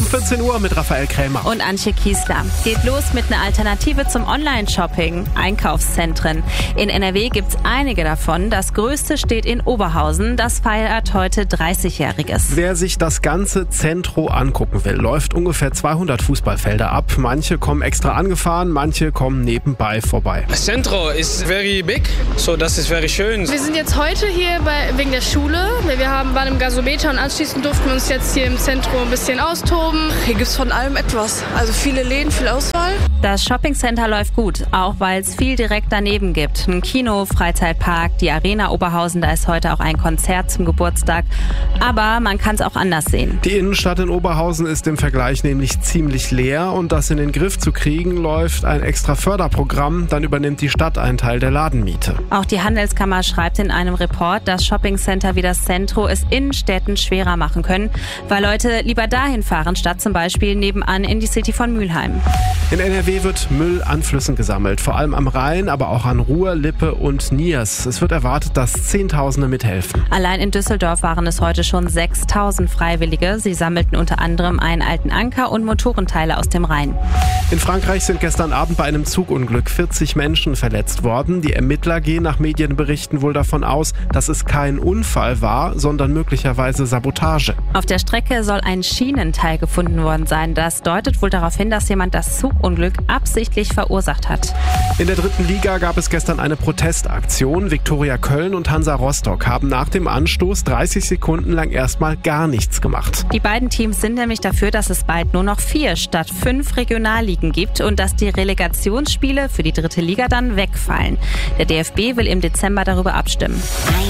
14 Uhr mit Raphael Krämer. Und Antje Kiesler. Geht los mit einer Alternative zum Online-Shopping. Einkaufszentren. In NRW gibt's einige davon. Das größte steht in Oberhausen. Das feiert heute 30-Jähriges. Wer sich das ganze Zentro angucken will, läuft ungefähr 200 Fußballfelder ab. Manche kommen extra angefahren, manche kommen nebenbei vorbei. Centro is very big, so das ist very schön. Wir sind jetzt heute hier wegen der Schule. Wir waren im Gasometer und anschließend durften wir uns jetzt hier im Zentrum ein bisschen austoben. Hier gibt es von allem etwas. Also viele Läden, viel Auswahl. Das Shoppingcenter läuft gut, auch weil es viel direkt daneben gibt. Ein Kino, Freizeitpark, die Arena Oberhausen, da ist heute auch ein Konzert zum Geburtstag. Aber man kann es auch anders sehen. Die Innenstadt in Oberhausen ist im Vergleich nämlich ziemlich leer und das in den Griff zu kriegen, läuft ein extra Förderprogramm. Dann übernimmt die Stadt einen Teil der Ladenmiete. Auch die Handelskammer schreibt in einem Report, dass Shoppingcenter wie das Zentro es Innenstädten schwerer machen können, weil Leute lieber dahin fahren, statt zum Beispiel nebenan in die City von Mülheim. In NRW wird Müll an Flüssen gesammelt, vor allem am Rhein, aber auch an Ruhr, Lippe und Niers. Es wird erwartet, dass Zehntausende mithelfen. Allein in Düsseldorf waren es heute schon 6.000 Freiwillige. Sie sammelten unter anderem einen alten Anker und Motorenteile aus dem Rhein. In Frankreich sind gestern Abend bei einem Zugunglück 40 Menschen verletzt worden. Die Ermittler gehen nach Medienberichten wohl davon aus, dass es kein Unfall war, sondern möglicherweise Sabotage. Auf der Strecke soll ein Schienenteil gefunden worden sein. Das deutet wohl darauf hin, dass jemand das Zugunglück absichtlich verursacht hat. In der 3. Liga gab es gestern eine Protestaktion. Viktoria Köln und Hansa Rostock haben nach dem Anstoß 30 Sekunden lang erstmal gar nichts gemacht. Die beiden Teams sind nämlich dafür, dass es bald nur noch 4 statt 5 Regionalligen gibt und dass die Relegationsspiele für die 3. Liga dann wegfallen. Der DFB will im Dezember darüber abstimmen.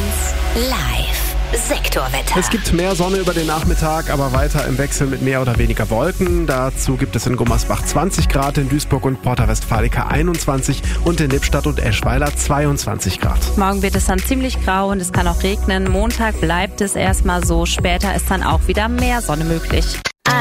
1 Live. Sektorwetter. Es gibt mehr Sonne über den Nachmittag, aber weiter im Wechsel mit mehr oder weniger Wolken. Dazu gibt es in Gummersbach 20 Grad, in Duisburg und Porta Westfalica 21 und in Lippstadt und Eschweiler 22 Grad. Morgen wird es dann ziemlich grau und es kann auch regnen. Montag bleibt es erstmal so, später ist dann auch wieder mehr Sonne möglich.